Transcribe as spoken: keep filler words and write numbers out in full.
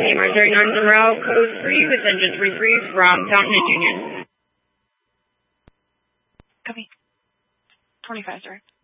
Gamer thirty-nine Monroe, code three with engine three three from Fountain and Union. Copy. twenty-five, sorry.